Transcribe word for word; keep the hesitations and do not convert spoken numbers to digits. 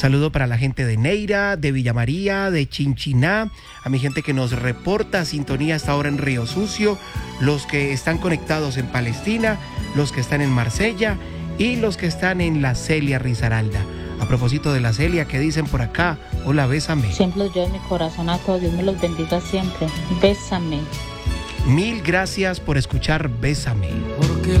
Saludo para la gente de Neira, de Villa María, de Chinchiná, a mi gente que nos reporta sintonía hasta ahora en Río Sucio, los que están conectados en Palestina, los que están en Marsella y los que están en la Celia Risaralda. A propósito de la Celia, ¿qué dicen por acá? Hola, bésame. Siempre yo en mi corazón a todos, Dios me los bendiga siempre. Bésame. Mil gracias por escuchar Bésame. Porque